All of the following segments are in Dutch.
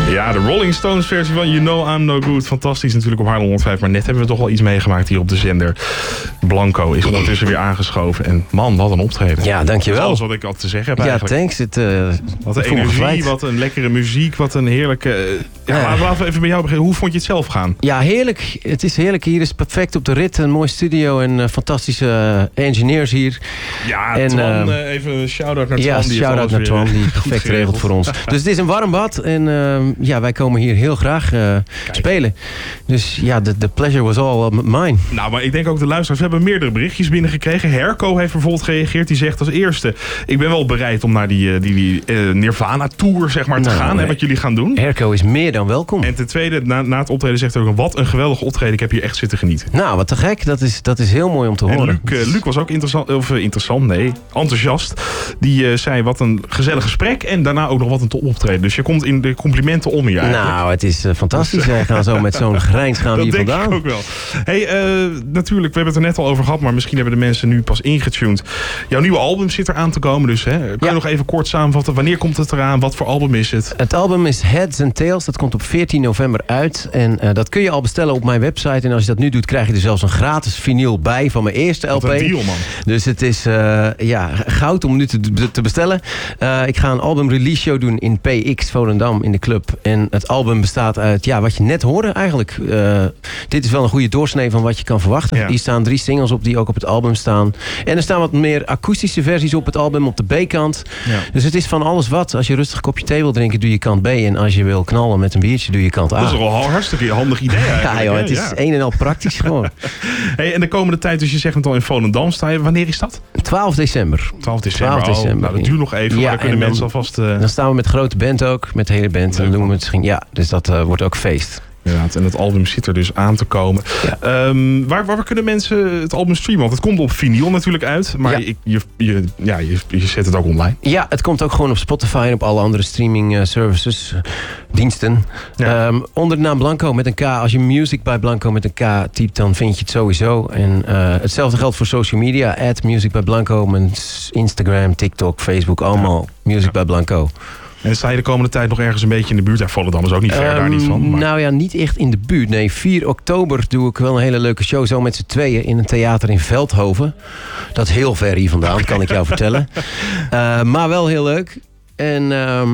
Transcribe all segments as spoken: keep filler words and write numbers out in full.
Ja, de Rolling Stones versie van You Know I'm No Good. Fantastisch natuurlijk op Haarlem honderdvijf. Maar net hebben we toch wel iets meegemaakt hier op de zender. Blanco is ondertussen weer aangeschoven. En man, wat een optreden. Ja, dankjewel. Dat is alles wat ik had te zeggen heb Ja, eigenlijk. thanks. Het, uh, wat een energie, wat een lekkere muziek, wat een heerlijke... Uh, ja, uh, laten we even bij jou beginnen. Hoe vond je het zelf gaan? Ja, heerlijk. Het is heerlijk. Hier is perfect op de rit. Een mooi studio en uh, fantastische uh, engineers hier. Ja, en, Twan, uh, uh, even een shout-out naar Twan. Ja, shout-out naar Twan, die perfect regelt voor ons. Dus het is een warm bad. En uh, ja, wij komen hier heel graag uh, spelen. Dus ja, de, de pleasure was all mine. Nou, maar ik denk ook de luisteraars. We hebben meerdere berichtjes binnengekregen. Herco heeft bijvoorbeeld gereageerd. Die zegt als eerste... Ik ben wel bereid om naar die, die, die uh, Nirvana-tour zeg maar, te nou, gaan. Hè, wat jullie gaan doen. Herco is meer dan welkom. En ten tweede, na, na het optreden zegt hij ook... Wat een geweldig optreden. Ik heb hier echt zitten genieten. Nou, wat te gek. Dat is, dat is heel mooi om te horen. En Luc, uh, Luc was ook interessant. Of uh, interessant, nee. Enthousiast. Die uh, zei wat een gezellig gesprek. En daarna ook nog wat een top optreden. Dus je komt in de complimenten om hier eigenlijk. Nou, het is uh, fantastisch. Wij gaan zo met zo'n grijns gaan we hier vandaan. Dat denk ik ook wel. Hey, uh, natuurlijk, we hebben het er net al over gehad. Maar misschien hebben de mensen nu pas ingetuned. Jouw nieuwe album zit eraan te komen. Dus hè, kun je ja. nog even kort samenvatten. Wanneer komt het eraan? Wat voor album is het? Het album is Heads and Tails. Dat komt op veertien november uit. En uh, dat kun je al bestellen op mijn website. En als je dat nu doet, krijg je er zelfs een gratis vinyl bij van mijn eerste L P. Wat een deal, man. Dus het is uh, ja, goud om nu te, te bestellen. Uh, ik ga een album release show doen in P X Volendam in de club. En het album bestaat uit ja, wat je net hoorde eigenlijk. Uh, dit is wel een goede doorsnee van wat je kan verwachten. Ja. Hier staan drie singles op die ook op het album staan. En er staan wat meer akoestische versies op het album op de B-kant. Ja. Dus het is van alles wat. Als je rustig een kopje thee wil drinken, doe je kant B. En als je wil knallen met een biertje, doe je kant A. Dat is wel een hartstikke handig idee eigenlijk. Ja, joh, het is ja. een en al praktisch gewoon. Hey, en de komende tijd, dus je zegt het al in Volendam sta je. Wanneer is dat? twaalf december. twaalf december. twaalf december. Oh, nou, dat duurt nog even, Ja, maar dan kunnen en mensen dan- alvast... Uh... Dan staan we met grote band ook, met de hele band. Leuk, En dan doen we man. het misschien, ja, dus dat uh, wordt ook feest. Inderdaad, en het album zit er dus aan te komen. Ja. Um, waar, waar kunnen mensen het album streamen? Want het komt op vinyl natuurlijk uit. Maar Ja. je, je, je, ja, je, je zet het ook online. Ja, het komt ook gewoon op Spotify en op alle andere streaming uh, services, uh, diensten. Ja. Um, onder de naam Blanco met een K. Als je Music by Blanco met een K typt, dan vind je het sowieso. En uh, hetzelfde geldt voor social media. At Music by Blanco, met Instagram, TikTok, Facebook, allemaal ja. Music ja. by Blanco. En sta je de komende tijd nog ergens een beetje in de buurt? Ja, Volendam is ook niet ver, um, daar niet van. Maar... Nou ja, niet echt in de buurt. Nee, vier oktober doe ik wel een hele leuke show. Zo met z'n tweeën in een theater in Veldhoven. Dat is heel ver hier vandaan, kan ik jou vertellen. Uh, maar wel heel leuk. En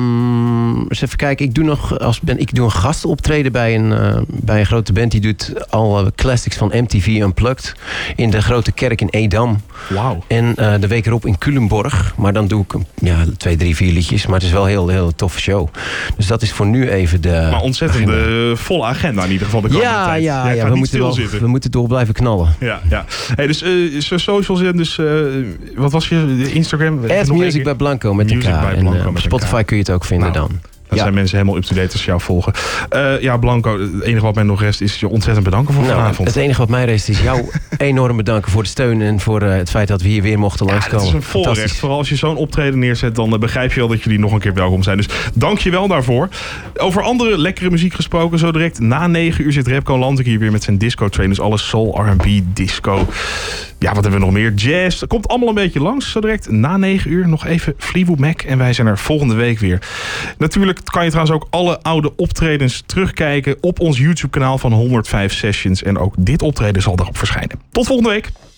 um, eens even kijken, ik doe nog als ben, ik doe een gastoptreden bij een, uh, bij een grote band. Die doet alle classics van M T V Unplugged in de grote kerk in Edam. Wauw. En uh, de week erop in Culemborg. Maar dan doe ik ja, twee, drie, vier liedjes. Maar het is wel een heel, heel toffe show. Dus dat is voor nu even de... Maar ontzettend uh, volle agenda in ieder geval de komende ja, tijd. Ja, Jij ja, gaat we niet moeten, wel, stilzitten. we moeten door blijven knallen. Ja, ja. Hey, dus uh, socials en dus... Uh, wat was je Instagram? At Music by Blanco met een K. En uh, op Spotify kun je het ook vinden nou, dan. Dan ja. zijn mensen helemaal up-to-date als ze jou volgen. Uh, ja, Blanco, het enige wat mij nog rest is je ontzettend bedanken voor nou, vanavond. Het enige wat mij rest is jou enorm bedanken voor de steun en voor uh, het feit dat we hier weer mochten ja, langskomen. Het is een voorrecht. Vooral als je zo'n optreden neerzet, dan uh, begrijp je wel dat jullie nog een keer welkom zijn. Dus dank je wel daarvoor. Over andere lekkere muziek gesproken, zo direct na negen uur zit Repco Landek hier weer met zijn disco train. Dus alles soul, R en B, disco. Ja, wat hebben we nog meer? Jazz. Dat komt allemaal een beetje langs. Zo direct na negen uur nog even Fleetwood Mac. En wij zijn er volgende week weer. Natuurlijk kan je trouwens ook alle oude optredens terugkijken op ons YouTube kanaal van honderdvijf Sessions. En ook dit optreden zal daarop verschijnen. Tot volgende week.